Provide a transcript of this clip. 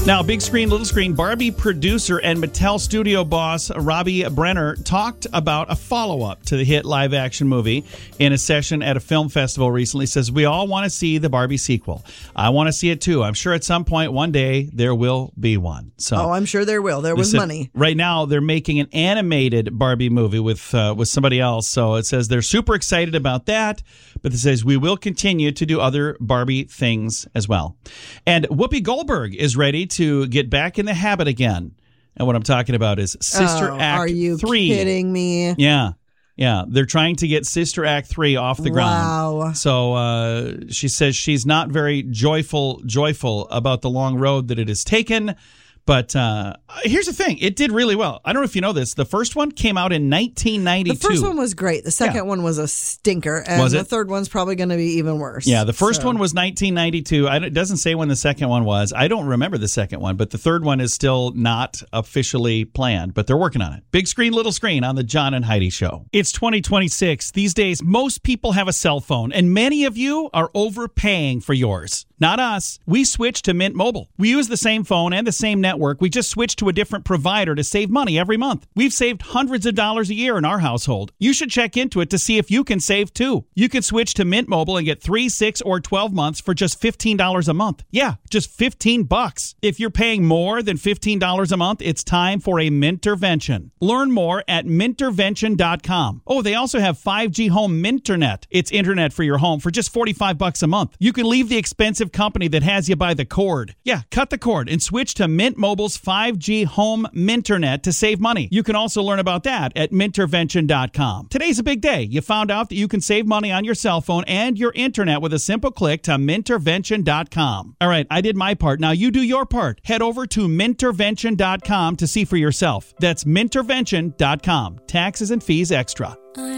Now, big screen, little screen, Barbie producer and Mattel studio boss Robbie Brenner talked about a follow-up to the hit live-action movie in a session at a film festival recently. Says, we all want to see the Barbie sequel. I want to see it too. I'm sure at some point, one day, there will be one. So, I'm sure there will. There was money. Right now, they're making an animated Barbie movie with somebody else. So it says they're super excited about that. But it says we will continue to do other Barbie things as well. And Whoopi Goldberg is ready to get back in the habit again. And what I'm talking about is Sister Act 3. Are you kidding me? Yeah. They're trying to get Sister Act 3 off the ground. Wow. So she says she's not very joyful about the long road that it has taken. But here's the thing. It did really well. I don't know if you know this. The first one came out in 1992. The first one was great. The second one was a stinker. And the third one's probably going to be even worse. Yeah, the first one was 1992. It doesn't say when the second one was. I don't remember the second one, but the third one is still not officially planned. But they're working on it. Big screen, little screen on the John and Heidi Show. It's 2026. These days, most people have a cell phone, and many of you are overpaying for yours. Not us. We switched to Mint Mobile. We use the same phone and the same network. We just switched to a different provider to save money every month. We've saved hundreds of dollars a year in our household. You should check into it to see if you can save too. You can switch to Mint Mobile and get 3, 6, or 12 months for just $15 a month. Yeah, just $15. If you're paying more than $15 a month, it's time for a Mintervention. Learn more at Mintervention.com. Oh, they also have 5G Home Minternet. It's internet for your home for just $45 a month. You can leave the expensive company that has you by the cord. Yeah, cut the cord and switch to Mint Mobile's 5G Home Minternet to save money. You can also learn about that at Mintervention.com. Today's a big day. You found out that you can save money on your cell phone and your internet with a simple click to Mintervention.com. All right, I did my part. Now you do your part. Head over to Mintervention.com to see for yourself. That's Mintervention.com. Taxes and fees extra.